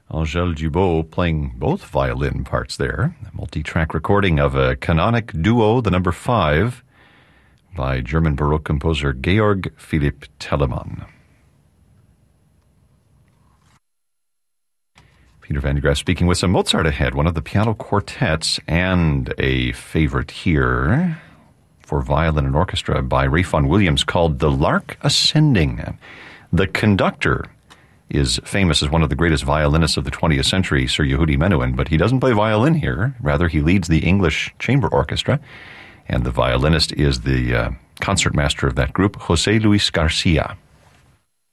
Angèle Dubot playing both violin parts there. A multi-track recording of a canonic duo, the number 5, by German Baroque composer Georg Philipp Telemann. Peter van de Graaf speaking with some Mozart ahead, one of the piano quartets, and a favorite here for violin and orchestra by Ralph Vaughan Williams called The Lark Ascending. The conductor is famous as one of the greatest violinists of the 20th century, Sir Yehudi Menuhin, but he doesn't play violin here. Rather, he leads the English Chamber Orchestra, and the violinist is the concertmaster of that group, José Luis Garcia.